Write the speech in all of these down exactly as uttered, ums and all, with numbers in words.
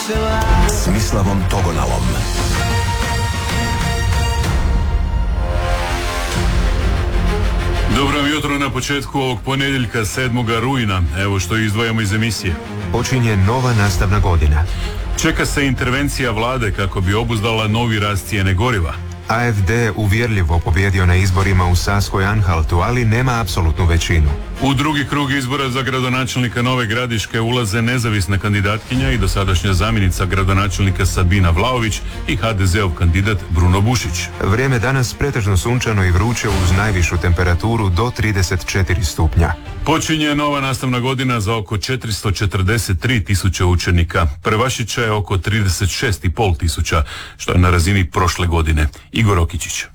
S Mislavom Togonalom. Dobro vam jutro na početku ovog ponedjeljka sedmoga rujna. Evo što izdvajamo iz emisije. Počinje nova nastavna godina. Čeka se intervencija vlade kako bi obuzdala novi rast cijene goriva. A F D uvjerljivo pobjedio na izborima u Saskoj Anhaltu, ali nema apsolutnu većinu. U drugi krug izbora za gradonačelnika Nove Gradiške ulaze nezavisna kandidatkinja i dosadašnja zamjenica gradonačelnika Sabina Vlaović i ha de zeov kandidat Bruno Bušić. Vrijeme danas pretežno sunčano i vruće uz najvišu temperaturu do trideset četiri stupnja. Počinje nova nastavna godina za oko četiristo četrdeset tri tisuće učenika. Prvašića je oko trideset šest i pol tisuća, što je na razini prošle godine. Igor Okičić.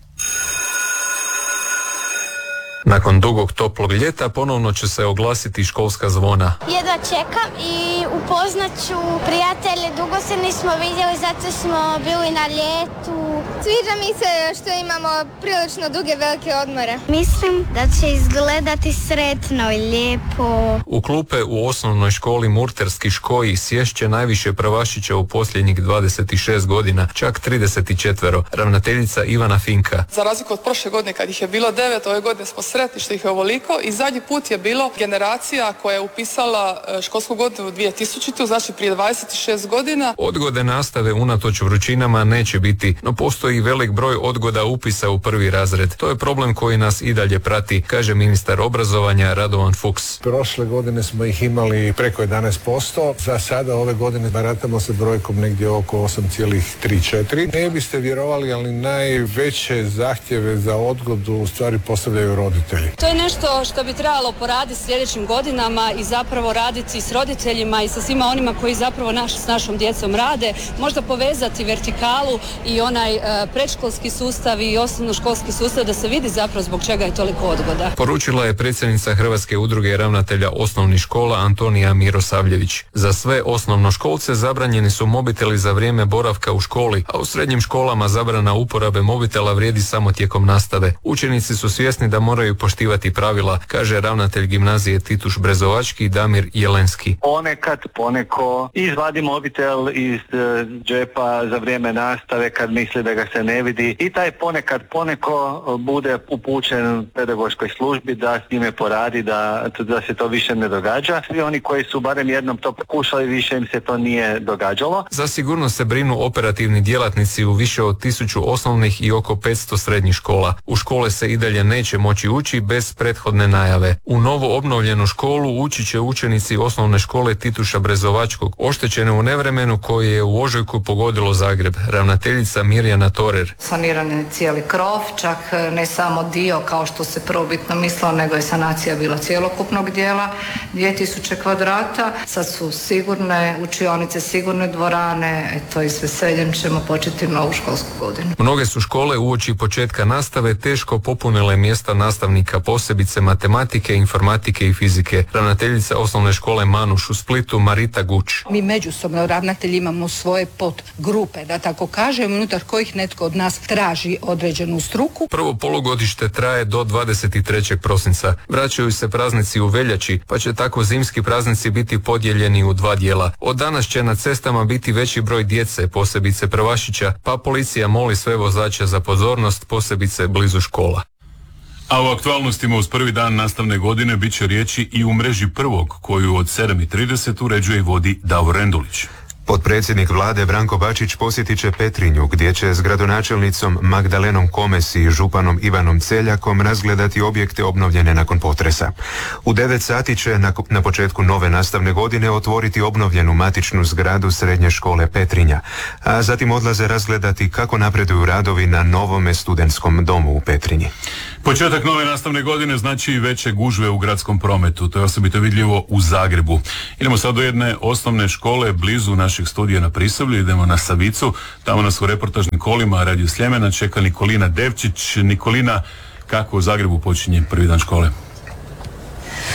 Nakon dugog toplog ljeta ponovno će se oglasiti školska zvona. Jedva čekam i upoznat ću prijatelje, dugo se nismo vidjeli, zato smo bili na ljetu. Sviđa mi se što imamo prilično duge velike odmore. Mislim da će izgledati sretno i lijepo. U klupe u osnovnoj školi Murterski Škoji sješće najviše prvašića u posljednjih dvadeset šest godina, čak trideset četiri. Ravnateljica Ivana Finka. Za razliku od prošle godine kad ih je bilo devet, ove godine smo sretni što ih je ovoliko i zadnji put je bilo generacija koja je upisala školsku godinu dvije tisućite, znači prije dvadeset šest godina. Odgode nastave unatoč vrućinama neće biti, no postoji velik broj odgoda upisa u prvi razred. To je problem koji nas i dalje prati, kaže ministar obrazovanja Radovan Fuchs. Prošle godine smo ih imali preko jedanaest posto, za sada ove godine baratamo se brojkom negdje oko osam zarez tri četiri. Ne biste vjerovali, ali najveće zahtjeve za odgodu u stvari postavljaju roditelji. To je nešto što bi trebalo poraditi sljedećim godinama i zapravo raditi s roditeljima i sa svima onima koji zapravo naš, s našom djecom rade, možda povezati vertikalu i onaj e, predškolski sustav i osnovnoškolski sustav da se vidi zapravo zbog čega je toliko odgoda. Poručila je predsjednica Hrvatske udruge ravnatelja osnovnih škola Antonija Mirosavljević. Za sve osnovnoškolce zabranjeni su mobiteli za vrijeme boravka u školi, a u srednjim školama zabrana uporabe mobitela vrijedi samo tijekom nastave. Učenici su svjesni da moraju poštivati pravila, kaže ravnatelj gimnazije Tituš Brezovački Damir Jelenski. Ponekad, poneko izvadi mobitel iz e, džepa za vrijeme nastave kad misli da ga se ne vidi i taj ponekad, poneko bude upućen pedagoškoj službi da s njime poradi, da, da se to više ne događa. Svi oni koji su barem jednom to pokušali, više im se to nije događalo. Za sigurno se brinu operativni djelatnici u više od tisuću osnovnih i oko petsto srednjih škola. U škole se i dalje neće moći ući bez prethodne najave. U novo obnovljenu školu ući će učenici osnovne škole Tituša Brezovačkog, oštećene u nevremenu koje je u ožujku pogodilo Zagreb. Ravnateljica Mirjana Torer. Saniran je cijeli krov, čak ne samo dio kao što se prvobitno mislilo, nego je sanacija bila cjelokupnog dijela, dvije tisuće kvadrata. Sad su sigurne učionice, sigurne dvorane, eto i s veseljem ćemo početi novu školsku godinu. Mnoge su škole uoči početka nastave teško popunile mjesta nastavnika, posebice matematike, informatike i fizike. Ravnateljica osnovne škole Manuš u Splitu Marita Guč. Mi međusobno ravnatelji imamo svoje podgrupe, da tako kažem, unutar kojih netko od nas traži određenu struku. Prvo polugodište traje do dvadeset trećeg prosinca. Vraćaju se praznici u veljači, pa će tako zimski praznici biti podijeljeni u dva dijela. Od danas će na cestama biti veći broj djece, posebice prvašića, pa policija moli sve vozače za pozornost, posebice blizu škola. A u aktualnostima uz prvi dan nastavne godine bit će riječi i u mreži prvog, koju od sedam i trideset uređuje i vodi Davor Rendulić. Potpredsjednik vlade Branko Bačić posjetit će Petrinju, gdje će s gradonačelnicom Magdalenom Komes i županom Ivanom Celjakom razgledati objekte obnovljene nakon potresa. U devet sati će na, na početku nove nastavne godine otvoriti obnovljenu matičnu zgradu srednje škole Petrinja, a zatim odlaze razgledati kako napreduju radovi na novome studentskom domu u Petrinji. Početak nove nastavne godine znači i veće gužve u gradskom prometu. To je osobito vidljivo u Zagrebu. Idemo sad do jedne osnovne škole blizu našeg studija na Prisavlju. Idemo na Savicu. Tamo nas u reportažnim kolima Radio Sljemena čeka Nikolina Devčić. Nikolina, kako u Zagrebu počinje prvi dan škole?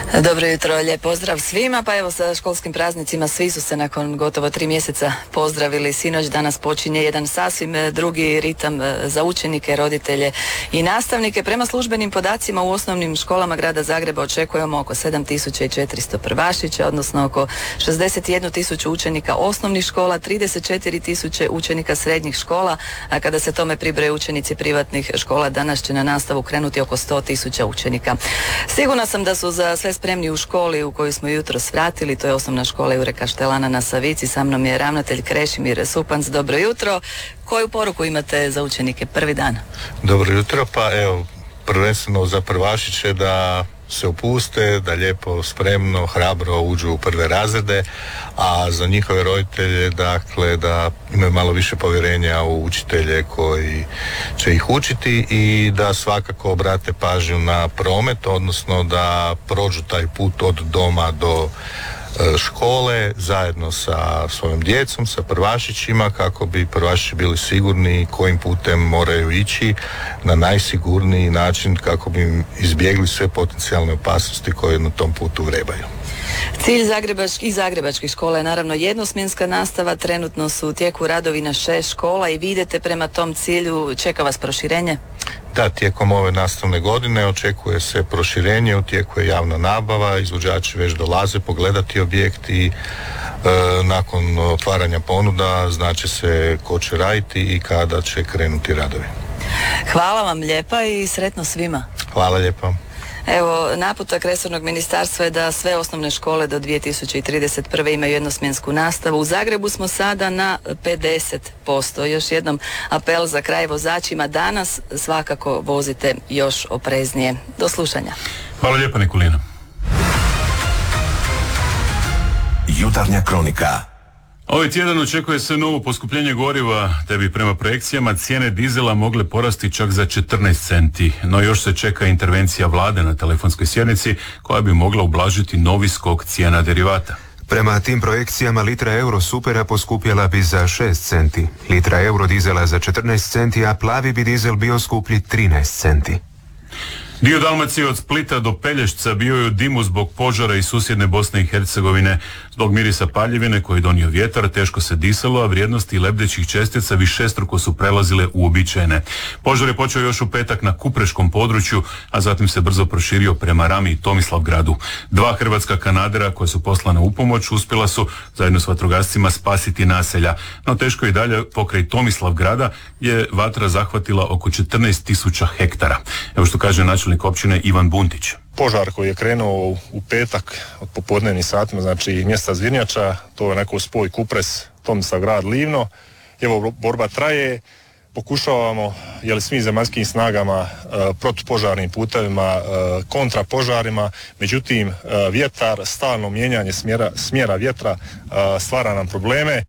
Dobro jutro, lijep pozdrav svima. Pa evo sa školskim praznicima svi su se nakon gotovo tri mjeseca pozdravili. Sinoć danas počinje jedan sasvim drugi ritam za učenike, roditelje i nastavnike. Prema službenim podacima u osnovnim školama grada Zagreba očekujemo oko sedam tisuća četiristo prvašića, odnosno oko šezdeset jednu tisuću učenika osnovnih škola, trideset četiri tisuće učenika srednjih škola, a kada se tome pribroje učenici privatnih škola, danas će na nastavu krenuti oko sto tisuća učenika. Sigurna sam da su za sve spremni u školi u koju smo jutros vratili, to je osnovna škola Jure Kaštelana na Savici. Sa mnom je ravnatelj Krešimir Supanc. Dobro jutro. Koju poruku imate za učenike prvi dan? Dobro jutro, pa evo, prvenstveno za prvašiće da se opuste, da lijepo, spremno, hrabro uđu u prve razrede, a za njihove roditelje, dakle, da imaju malo više povjerenja u učitelje koji će ih učiti i da svakako obrate pažnju na promet, odnosno da prođu taj put od doma do škole zajedno sa svojom djecom, sa prvašićima, kako bi prvašići bili sigurni kojim putem moraju ići na najsigurniji način kako bi izbjegli sve potencijalne opasnosti koje na tom putu vrebaju. Cilj zagrebačkih i zagrebačkih škola je naravno jednosmjenska nastava. Trenutno su u tijeku radovi na šest škola i vi idete prema tom cilju. Čeka vas proširenje? Da, tijekom ove nastavne godine očekuje se proširenje, u tijeku je javna nabava, izvođači već dolaze pogledati objekt i e, nakon otvaranja ponuda znači se ko će raditi i kada će krenuti radovi. Hvala vam lijepa i sretno svima. Hvala lijepa. Evo, naputak resornog ministarstva je da sve osnovne škole do dvije tisuće trideset prve imaju jednosmjensku nastavu. U Zagrebu smo sada na pedeset posto. Još jednom apel za kraj vozačima. Danas svakako vozite još opreznije. Do slušanja. Hvala lijepa, Nikolina. Jutarnja kronika. Ovaj tjedan očekuje se novo poskupljenje goriva, te bi prema projekcijama cijene dizela mogle porasti čak za četrnaest centi. No još se čeka intervencija vlade na telefonskoj sjednici koja bi mogla ublažiti novi skok cijena derivata. Prema tim projekcijama litra euro supera poskupjela bi za šest centi, litra euro dizela za četrnaest centi, a plavi bi dizel bio skuplji trinaest centi. Dio Dalmacije od Splita do Pelješca bio je u dimu zbog požara iz susjedne Bosne i Hercegovine. Zbog mirisa paljevine koji je donio vjetar teško se disalo, a vrijednosti lebdećih čestica višestruko su prelazile uobičajene. Požar je počeo još u petak na kupreškom području, a zatim se brzo proširio prema Rami i Tomislavgradu. Dva hrvatska kanadera koja su poslana u pomoć uspjela su zajedno s vatrogascima spasiti naselja, no teško je i dalje pokraj Tomislavgrada je vatra zahvatila oko četrnaest tisuća hektara. Evo što kaže načelnik općine Ivan Buntić. Požar koji je krenuo u petak od popodnevnih satima, znači mjesta Zvirnjača, to je neko spoj Kupres, Tomislavgrad, Livno. Evo, borba traje, pokušavamo, jel svim zemaljskim snagama, e, protupožarnim putevima, e, kontrapožarima, međutim, e, vjetar, stalno mijenjanje smjera, smjera vjetra e, stvara nam probleme.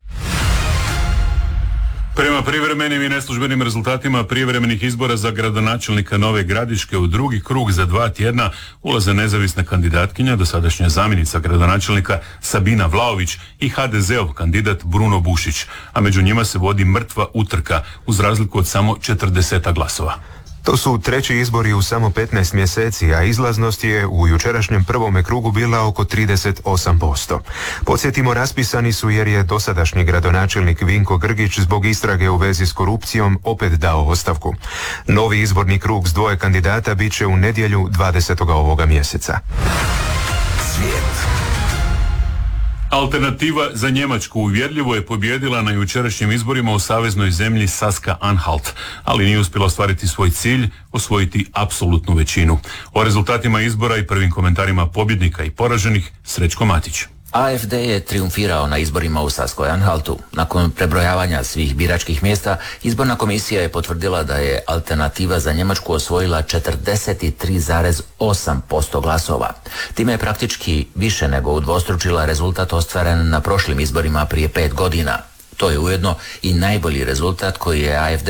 Prema privremenim i neslužbenim rezultatima prijevremenih izbora za gradonačelnika Nove Gradiške u drugi krug za dva tjedna ulaze nezavisna kandidatkinja, dosadašnja zamjenica gradonačelnika Sabina Vlaović i ha de zeov kandidat Bruno Bušić, a među njima se vodi mrtva utrka uz razliku od samo četrdeset glasova. To su treći izbori u samo petnaest mjeseci, a izlaznost je u jučerašnjem prvome krugu bila oko trideset osam posto. Podsjetimo, raspisani su jer je dosadašnji gradonačelnik Vinko Grgić zbog istrage u vezi s korupcijom opet dao ostavku. Novi izborni krug s dvoje kandidata bit će u nedjelju dvadesetog ovoga mjeseca. Svijet. Alternativa za Njemačku uvjerljivo je pobijedila na jučerašnjim izborima u saveznoj zemlji Saska-Anhalt, ali nije uspjela ostvariti svoj cilj, osvojiti apsolutnu većinu. O rezultatima izbora i prvim komentarima pobjednika i poraženih Srećko Matić. A F D je triumfirao na izborima u Saskoj-Anhaltu. Nakon prebrojavanja svih biračkih mjesta, izborna komisija je potvrdila da je Alternativa za Njemačku osvojila četrdeset tri zarez osam posto glasova. Time je praktički više nego udvostručila rezultat ostvaren na prošlim izborima prije pet godina. To je ujedno i najbolji rezultat koji je A F D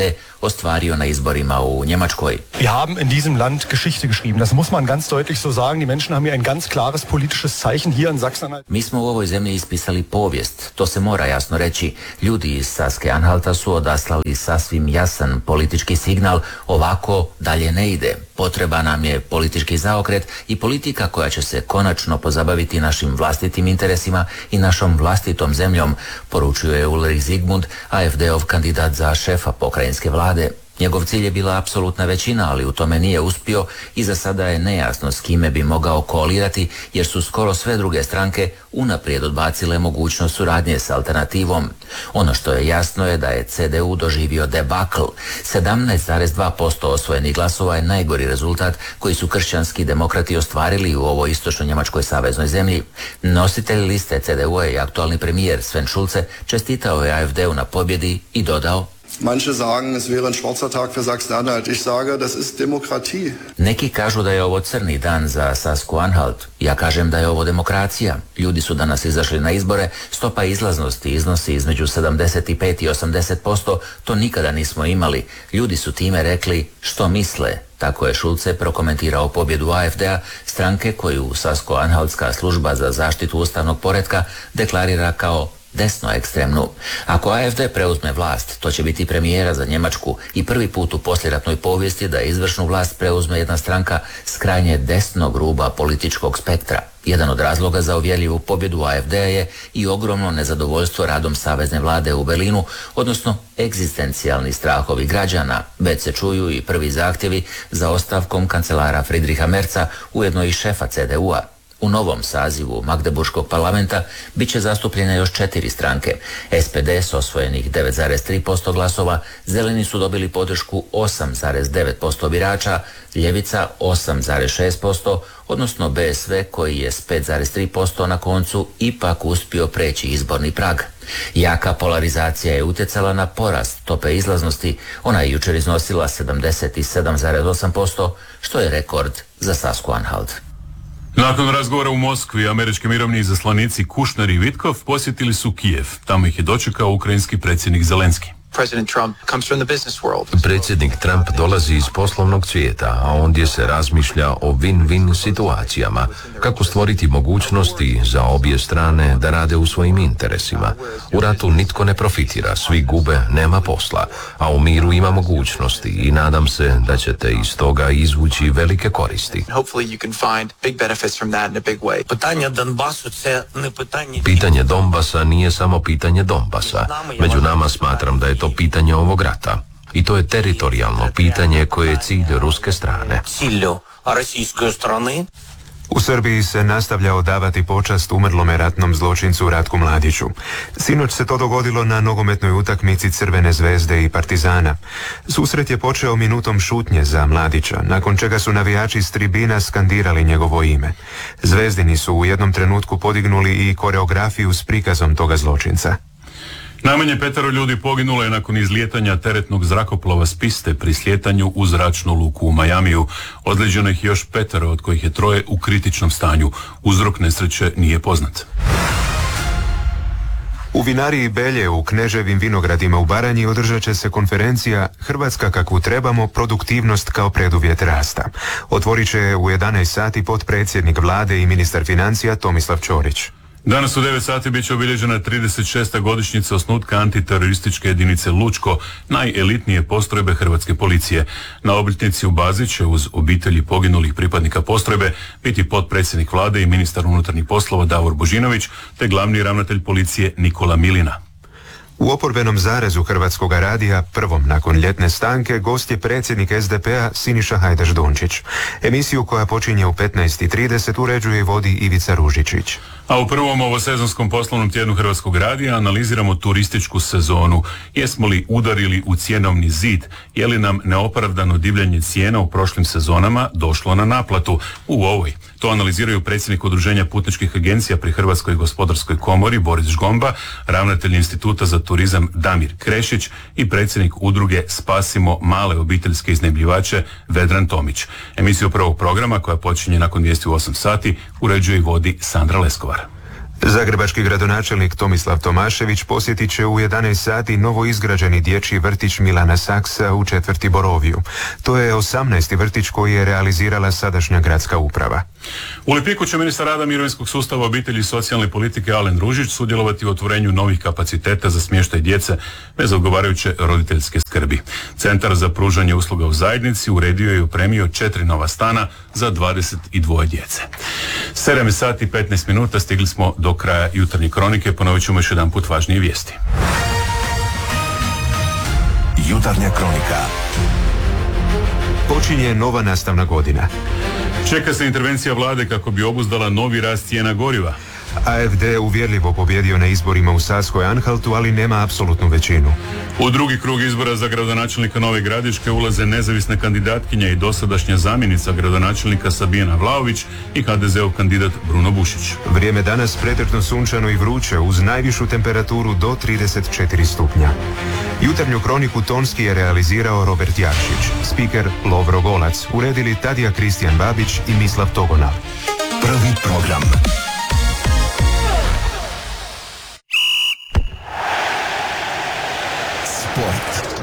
ostvario na izborima u Njemačkoj. Wir haben in diesem Land Geschichte geschrieben. Das muss man ganz deutlich so sagen. Die Menschen haben hier ein ganz klares politisches Zeichen hier in Sachsen-Anhalt. Mi smo u ovoj zemlji ispisali povijest. To se mora jasno reći. Ljudi iz Saske-Anhalta su odaslali sasvim jasan politički signal. Ovako dalje ne ide. Potreba nam je politički zaokret i politika koja će se konačno pozabaviti našim vlastitim interesima i našom vlastitom zemljom, poručuje Ulrich Zygmunt, A F D-ov kandidat za šefa pokrajinske vlade. Njegov cilj je bila apsolutna većina, ali u tome nije uspio i za sada je nejasno s kime bi mogao koalirati, jer su skoro sve druge stranke unaprijed odbacile mogućnost suradnje s alternativom. Ono što je jasno je da je C D U doživio debakl. sedamnaest zarez dva posto osvojenih glasova je najgori rezultat koji su kršćanski demokrati ostvarili u ovoj istočno-njemačkoj saveznoj zemlji. Nositelj liste C D U je i aktualni premijer Sven Schulze čestitao je A F D-u na pobjedi i dodao: Manche sagen, es wäre ein schwarzer Tag für Sachsen-Anhalt. Ich sage, das ist Demokratie. Neki kažu da je ovo crni dan za Sasku-Anhalt. Ja kažem da je ovo demokracija. Ljudi su danas izašli na izbore, stopa izlaznosti iznosi između sedamdeset pet i osamdeset posto, to nikada nismo imali. Ljudi su time rekli što misle. Tako je Schulze prokomentirao pobjedu A F D-a, stranke koju Sasko-Anhaltska služba za zaštitu ustavnog poretka deklarira kao desno ekstremnu. Ako A F D preuzme vlast, to će biti premijera za Njemačku i prvi put u poslijeratnoj povijesti da izvršnu vlast preuzme jedna stranka s krajnje desnog ruba političkog spektra. Jedan od razloga za uvjerljivu pobjedu A F D-a je i ogromno nezadovoljstvo radom savezne vlade u Berlinu, odnosno egzistencijalni strahovi građana. Već se čuju i prvi zahtjevi za ostavkom kancelara Friedricha Merza, ujedno i šefa C D U-a. U novom sazivu Magdeburškog parlamenta bit će zastupljene još četiri stranke. S P D s osvojenih devet zarez tri posto glasova, Zeleni su dobili podršku osam zarez devet posto birača, Ljevica osam zarez šest posto, odnosno B S V koji je s pet zarez tri posto na koncu ipak uspio preći izborni prag. Jaka polarizacija je utjecala na porast stope izlaznosti, ona je jučer iznosila sedamdeset sedam zarez osam posto, što je rekord za Sasku-Anhalt. Nakon razgovora u Moskvi, američki mirovni izaslanici Kushner i Vitkov posjetili su Kijev. Tamo ih je dočekao ukrajinski predsjednik Zelenski. Predsjednik Trump dolazi iz poslovnog svijeta, a ondje se razmišlja o win-win situacijama, kako stvoriti mogućnosti za obje strane da rade u svojim interesima. U ratu nitko ne profitira, svi gube, nema posla, a u miru ima mogućnosti i nadam se da ćete iz toga izvući velike koristi. Pitanje Donbasa nije samo pitanje Donbasa. Među nama smatram da je to pitanje ovog rata. I to je teritorijalno pitanje koje je cilj ruske strane. U Srbiji se nastavlja odavati počast umrlome ratnom zločincu Ratku Mladiću. Sinoć se to dogodilo na nogometnoj utakmici Crvene zvezde i Partizana. Susret je počeo minutom šutnje za Mladića, nakon čega su navijači s tribina skandirali njegovo ime. Zvezdini su u jednom trenutku podignuli i koreografiju s prikazom toga zločinca. Najmanje petero ljudi poginulo je nakon izlijetanja teretnog zrakoplova s piste pri slijetanju u zračnu luku u Majamiju. Ozlijeđeno ih još petero, od kojih je troje u kritičnom stanju. Uzrok nesreće nije poznat. U vinariji Belje u Kneževim vinogradima u Baranji održat će se konferencija Hrvatska kakvu trebamo, produktivnost kao preduvjet rasta. Otvorit će u jedanaest sati potpredsjednik vlade i ministar financija Tomislav Ćorić. Danas u devet sati bit će obilježena trideset šesta godišnjica osnutka antiterorističke jedinice Lučko, najelitnije postrojbe hrvatske policije. Na obljetnici u bazi će uz obitelji poginulih pripadnika postrojbe biti potpredsjednik vlade i ministar unutarnjih poslova Davor Božinović, te glavni ravnatelj policije Nikola Milina. U oporbenom zarezu Hrvatskoga radija, prvom nakon ljetne stanke, gost je predsjednik S D P-a Siniša Hajdaš Dončić. Emisiju koja počinje u petnaest i trideset uređuje i vodi Ivica Ružičić. A u prvom ovosezonskom poslovnom tjednu Hrvatskog radija analiziramo turističku sezonu. Jesmo li udarili u cjenovni zid? Je li nam neopravdano divljanje cijena u prošlim sezonama došlo na naplatu? U ovoj. To analiziraju predsjednik Udruženja putničkih agencija pri Hrvatskoj gospodarskoj komori Boris Žgomba, ravnatelj Instituta za turizam Damir Krešić i predsjednik udruge Spasimo male obiteljske iznajmljivače Vedran Tomić. Emisiju prvog programa, koja počinje nakon vijesti u osam sati, uređuje i vodi Sandra Leskovar. Zagrebački gradonačelnik Tomislav Tomašević posjetit će u jedanaest sati novo izgrađeni dječji vrtić Milana Saksa u četvrti Boroviju. To je osamnaesti vrtić koji je realizirala sadašnja gradska uprava. U Lipiku će ministar rada, mirovinskog sustava, obitelji i socijalne politike Alen Ružić sudjelovati u otvorenju novih kapaciteta za smještaj djece bez odgovarajuće roditeljske skrbi. Centar za pružanje usluga u zajednici uredio je i opremio četiri nova stana za dvadeset dvije djece. sedam sati i petnaest minuta, stigli smo do kraja jutarnje kronike. Ponovit ćemo još jedan put važnije vijesti. Jutarnja kronika. Počinje nova nastavna godina. Čeka se intervencija vlade kako bi obuzdala novi rast cijena goriva. A F D uvjerljivo pobjedio na izborima u Savskoj Anhaltu, ali nema apsolutnu većinu. U drugi krug izbora za gradonačelnika Nove Gradiške ulaze nezavisne kandidatkinja i dosadašnja zamjenica gradonačelnika Sabijana Vlaović i H D Z-ov kandidat Bruno Bušić. Vrijeme danas pretežno sunčano i vruće uz najvišu temperaturu do trideset četiri stupnja. Jutarnju kroniku tonski je realizirao Robert Jakšić, spiker Lovro Golac, uredili Tadija Kristijan Babić i Mislav Togonal. Prvi program. Sport.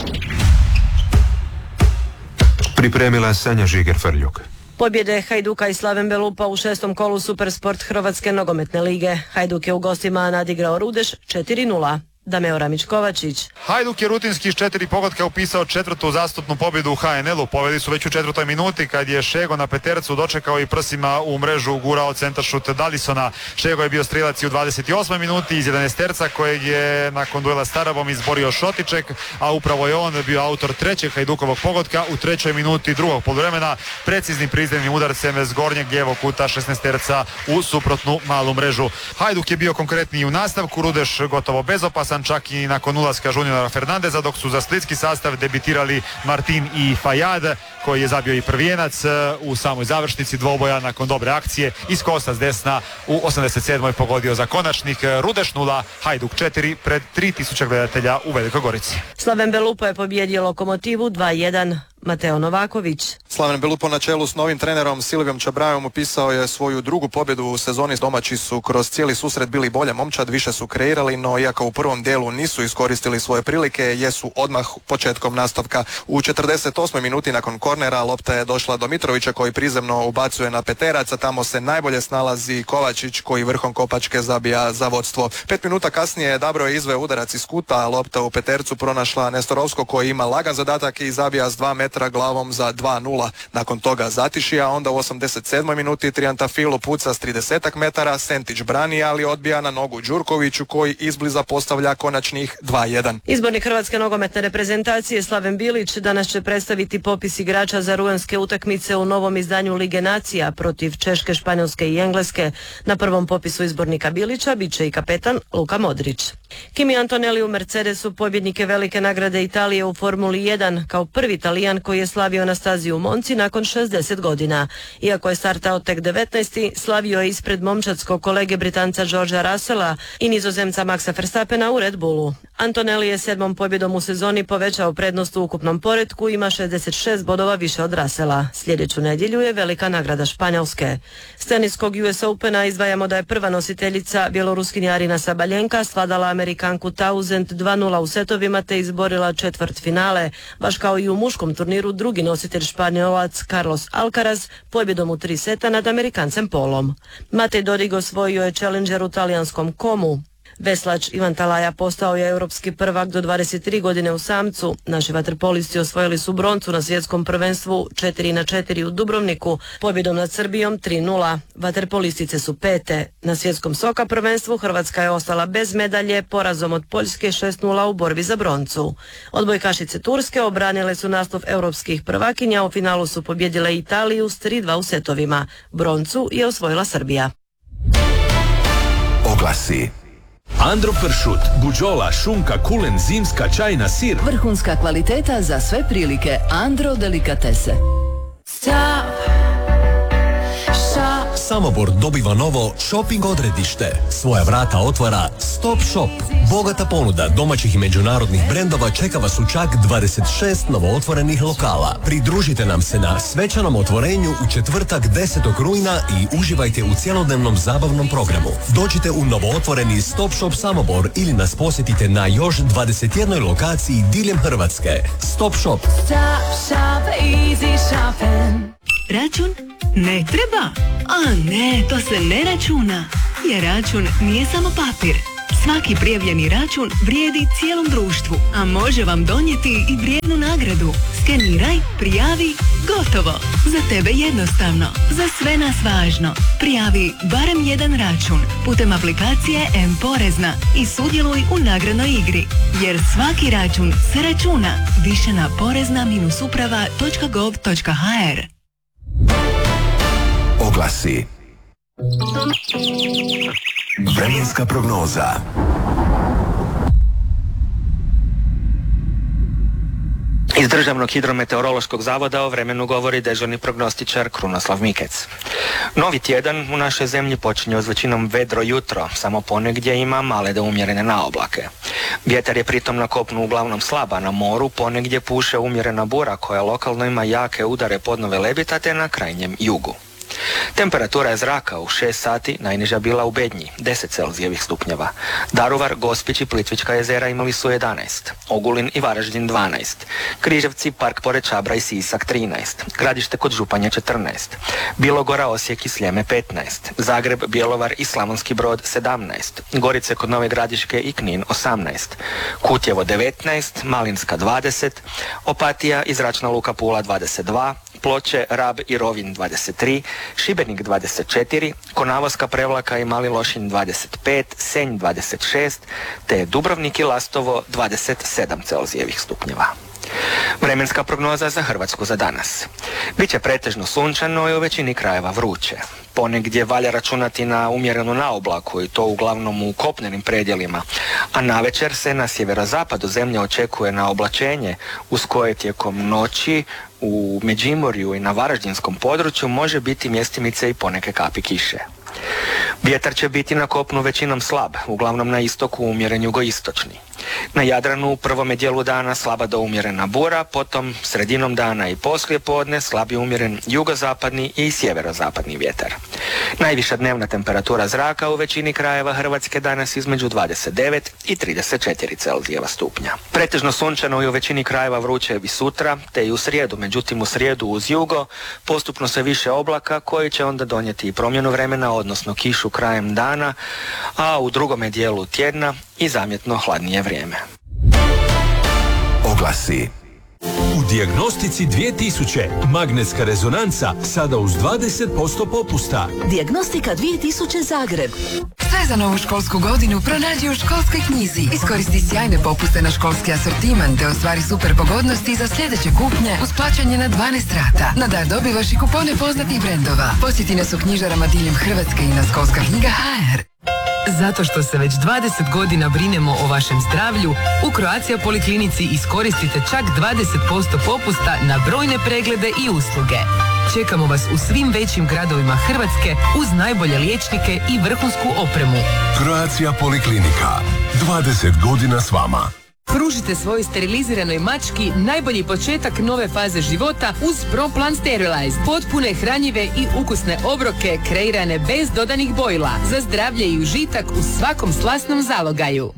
Pripremila Sanja Žiger-Frljuk. Pobjede Hajduka i Slaven Belupa u šestom kolu Supersport Hrvatske nogometne lige. Hajduk je u gostima nadigrao Rudeš četiri nula. Dameo Ramić-Kovačić. Hajduk je rutinski iz četiri pogotka upisao četvrtu zastupnu pobjedu u H N L-u. Pobjedi su već u četvrtoj minuti kad je Šego na petercu dočekao i prsima u mrežu gurao centaršut Dalisona. Šego je bio strilac i u dvadeset osmoj minuti iz jedanaesterca kojeg je nakon duela s Tarabom izborio Šotiček, a upravo je on bio autor trećeg Hajdukovog pogotka u trećoj minuti drugog poluvremena preciznim prizemnim udarcem s gornjeg lijevog kuta šesnaesterca u suprotnu malu mrežu. Hajduk je bio konkretniji u nastavku, Rudeš gotovo bezopasan, čak i nakon ulaska Juniora Fernandeza, dok su za splitski sastav debitirali Martin i Fajad, koji je zabio i prvijenac u samoj završnici dvoboja nakon dobre akcije. Iz kosa s desna u osamdeset sedmoj pogodio za konačnik. Rudeš nula, Hajduk četiri pred tri tisuće gledatelja u Velikoj Gorici. Slaven Belupa je pobijedio Lokomotivu dva jedan. Mateo Novaković. Slaven Belupo na čelu s novim trenerom Silvijom Čabrajom upisao je svoju drugu pobjedu u sezoni. Domaći su kroz cijeli susret bili bolje momčad, više su kreirali, no iako u prvom dijelu nisu iskoristili svoje prilike, jesu odmah početkom nastavka. U četrdeset osmoj minuti nakon kornera lopta je došla do Mitrovića koji prizemno ubacuje na peterac, a tamo se najbolje snalazi Kovačić koji vrhom kopačke zabija za vodstvo. Pet minuta kasnije Dabro je izveo udarac iz kuta, a lopta u petercu pronašla Nestorovsko koji ima lagan zadatak i zabija s dva metra glavom za dva nula. Nakon toga zatiši, a onda u osamdeset sedmoj minuti Triantafilu puca s trideset metara, Sentić brani, ali odbija na nogu Đurkoviću koji izbliza postavlja konačnih dva jedan. Izbornik Hrvatske nogometne reprezentacije Slaven Bilić danas će predstaviti popis igrača za rujanske utakmice u novom izdanju Lige nacija protiv Češke, Španjolske i Engleske. Na prvom popisu izbornika Bilića bit će i kapetan Luka Modrić. Kimi Antonelli u Mercedesu pobjednike velike nagrade Italije u Formuli jedan kao prvi Talijan koji je slavio na stazi u Monci nakon šezdeset godina. Iako je startao tek devetnaesti, slavio je ispred momčadskog kolege Britanca Georgea Russella i Nizozemca Maxa Verstappena u Red Bullu. Antonelli je sedmom pobjedom u sezoni povećao prednost u ukupnom poretku, ima šezdeset šest bodova više od Russella. Sljedeću nedjelju je velika nagrada Španjolske. S teniskog U S Opena izdvajamo da je prva nositeljica bjeloruskinja Arina Sabaljenka svladala Amerikanku Tauzend dva nula u setovima te izborila četvrt finale. Baš kao i u muškom turniru drugi nositelj Španjolac Carlos Alcaraz pobjedom u tri seta nad Amerikancem Polom. Matej Dodig osvojio je Challenger u talijanskom Komu. Veslač Ivan Talaja postao je europski prvak do dvadeset tri godine u samcu. Naši vaterpolisti osvojili su broncu na svjetskom prvenstvu četiri na četiri u Dubrovniku, pobjedom nad Srbijom tri nula. Vaterpolistice su pete. Na svjetskom soka prvenstvu Hrvatska je ostala bez medalje porazom od Poljske šest nula u borbi za broncu. Odbojkašice Turske obranile su naslov europskih prvakinja, u finalu su pobjedile Italiju s tri dva u setovima. Broncu je osvojila Srbija. Oglasi. Andro pršut, buđola, šunka, kulen, zimska, čajna, sir. Vrhunska kvaliteta za sve prilike. Andro delikatese. Stop. Stop. Samobor dobiva novo shopping odredište. Svoja vrata otvara Stop Shop. Bogata ponuda domaćih i međunarodnih brendova čeka vas u čak dvadeset šest novootvorenih lokala. Pridružite nam se na svečanom otvorenju u četvrtak desetog rujna i uživajte u cjelodnevnom zabavnom programu. Dođite u novootvoreni Stop Shop Samobor ili nas posjetite na još dvadeset jednoj lokaciji diljem Hrvatske. Stop Shop. Stop shop, easy shopping. Račun? Ne treba. A ne, to se ne računa. Jer račun nije samo papir. Svaki prijavljeni račun vrijedi cijelom društvu, a može vam donijeti i vrijednu nagradu. Skeniraj, prijavi, gotovo. Za tebe jednostavno, za sve nas važno. Prijavi barem jedan račun putem aplikacije M-Porezna i sudjeluj u nagradnoj igri. Jer svaki račun se računa. Više na porezna uprava točka gov točka ha er. Oglasi. Vremenska prognoza. Iz Državnog hidrometeorološkog zavoda o vremenu govori dežurni prognostičar Krunoslav Mikec. Novi tjedan u našoj zemlji počinje uz većinom vedro jutro, samo ponegdje ima male do umjerene naoblake. Vjetar je pritom na kopnu uglavnom slaba, na moru ponegdje puše umjerena bura koja lokalno ima jake udare podnove lebita te na krajnjem jugu. Temperatura je zraka u šest sati najniža bila u Bednji, deset celzijevih stupnjeva. Daruvar, Gospić i Plitvička jezera imali su jedanaest, Ogulin i Varaždin dvanaest, Križevci, Park pored Čabra i Sisak trinaest, Gradište kod Županje četrnaest, Bilogora, Osijek i Sljeme petnaest, Zagreb, Bjelovar i Slavonski Brod sedamnaest, Gorice kod Nove Gradiške i Knin osamnaest, Kutjevo devetnaest, Malinska dvadeset, Opatija i Zračna luka Pula dvadeset dva, Ploče, Rab i Rovinj dvadeset tri, Šibenik dvadeset četiri, Konavoska, Prevlaka i Mali Lošinj dvadeset pet, Senj dvadeset šest, te Dubrovnik i Lastovo dvadeset sedam celzijevih stupnjeva. Vremenska prognoza za Hrvatsku za danas. Biće pretežno sunčano i u većini krajeva vruće. Ponegdje valja računati na umjerenu naoblaku i to uglavnom u kopnenim predjelima, a navečer se na sjeverozapadu zemlje očekuje na oblačenje uz koje tijekom noći u Međimurju i na Varaždinskom području može biti mjestimice i poneke kapi kiše. Vjetar će biti na kopnu većinom slab, uglavnom na istoku umjeren jugoistočni. Na Jadranu u prvome dijelu dana slaba do umjerena bura, potom sredinom dana i poslije podne slab je umjeren jugozapadni i sjeverozapadni vjetar. Najviša dnevna temperatura zraka u većini krajeva Hrvatske danas između dvadeset devet i trideset četiri celzijeva stupnja. Pretežno sunčano i u većini krajeva vruće i sutra, te i u srijedu, međutim u srijedu uz jugo postupno se više oblaka koji će onda donijeti i promjenu vremena, odnosno kišu krajem dana, a u drugome dijelu tjedna i zamjetno hladnije vrijeme. Oglasi. U Dijagnostici dvije tisuće magnetska rezonanca sada uz dvadeset posto popusta. Dijagnostika dvije tisuće Zagreb. Sve za novu školsku godinu pronađi u školskoj knjizi. Iskoristi sjajne popuste na školski asortiman te ostvari super pogodnosti za sljedeće kupnje uz plaćanje na dvanaest rata. Na dar dobivaš i kupone poznatih brendova. Posjeti nas u knjižarama diljem Hrvatske i na školska knjiga točka ha er. Zato što se već dvadeset godina brinemo o vašem zdravlju, u Croatia Poliklinici iskoristite čak dvadeset posto popusta na brojne preglede i usluge. Čekamo vas u svim većim gradovima Hrvatske uz najbolje liječnike i vrhunsku opremu. Croatia Poliklinika. dvadeset godina s vama. Pružite svojoj steriliziranoj mački najbolji početak nove faze života uz ProPlan Sterilize. Potpune, hranjive i ukusne obroke kreirane bez dodanih bojila. Za zdravlje i užitak u svakom slasnom zalogaju.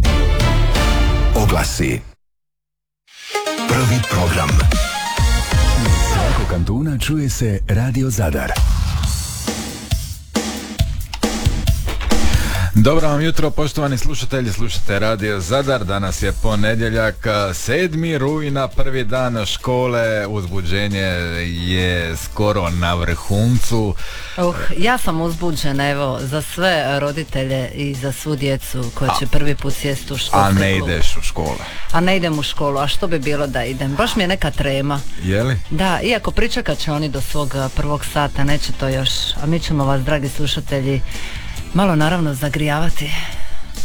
Oglasi. Prvi program. Iz svakog kantuna čuje se Radio Zadar. Dobro vam jutro, poštovani slušatelji, slušate Radio Zadar. Danas je ponedjeljak, sedmi rujna, prvi dan škole. Uzbuđenje je skoro na vrhuncu. Uh, ja sam uzbuđena, evo, za sve roditelje i za svu djecu koja će prvi put sjesti u školski klub. A ne ideš u školu? A ne idem u školu, a što bi bilo da idem? Baš mi je neka trema. Jeli? Da, iako pričekat će oni do svog prvog sata, neće to još. A mi ćemo vas, dragi slušatelji, malo naravno zagrijavati.